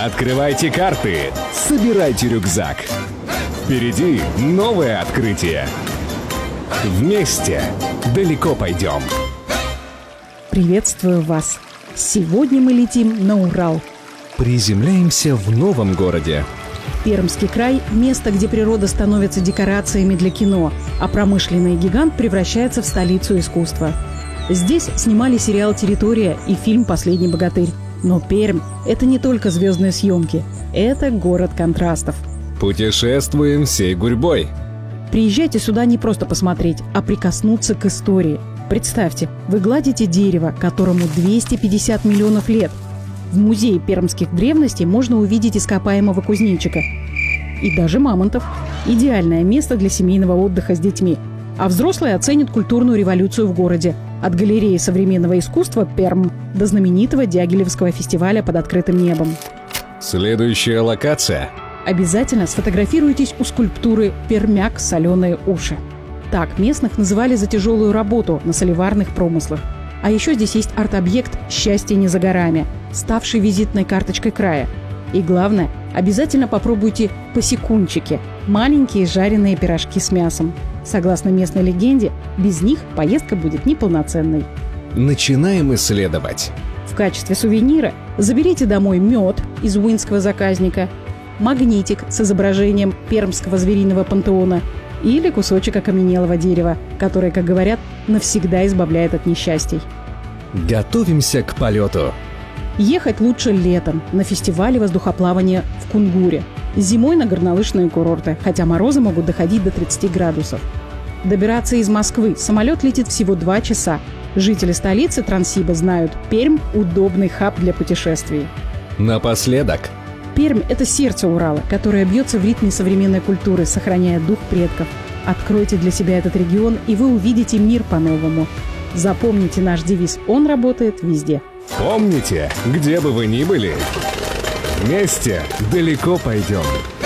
Открывайте карты, собирайте рюкзак. Впереди новое открытие. Вместе далеко пойдем. Приветствую вас. Сегодня мы летим на Урал. Приземляемся в новом городе. Пермский край – место, где природа становится декорациями для кино, а промышленный гигант превращается в столицу искусства. Здесь снимали сериал «Территория» и фильм «Последний богатырь». Но Пермь – это не только звездные съемки, это город контрастов. Путешествуем всей гурьбой. Приезжайте сюда не просто посмотреть, а прикоснуться к истории. Представьте, вы гладите дерево, которому 250 миллионов лет. В музее пермских древностей можно увидеть ископаемого кузнечика. И даже мамонтов. Идеальное место для семейного отдыха с детьми. А взрослые оценят культурную революцию в городе. От галереи современного искусства «Перм» до знаменитого Дягилевского фестиваля под открытым небом. Следующая локация. Обязательно сфотографируйтесь у скульптуры «Пермяк. Соленые уши». Так местных называли за тяжелую работу на соливарных промыслах. А еще здесь есть арт-объект «Счастье не за горами», ставший визитной карточкой края. И главное, обязательно попробуйте посекунчики – маленькие жареные пирожки с мясом. Согласно местной легенде, без них поездка будет неполноценной. Начинаем исследовать. В качестве сувенира заберите домой мед из уинского заказника, магнитик с изображением пермского звериного пантеона или кусочек окаменелого дерева, который, как говорят, навсегда избавляет от несчастий. Готовимся к полету. Ехать лучше летом на фестивале воздухоплавания в Кунгуре. Зимой на горнолыжные курорты, хотя морозы могут доходить до 30 градусов. Добираться из Москвы самолет летит всего 2 часа. Жители столицы Транссиба знают, Пермь – удобный хаб для путешествий. Напоследок. Пермь – это сердце Урала, которое бьется в ритме современной культуры, сохраняя дух предков. Откройте для себя этот регион, и вы увидите мир по-новому. Запомните наш девиз «Он работает везде». Помните, где бы вы ни были, вместе далеко пойдем.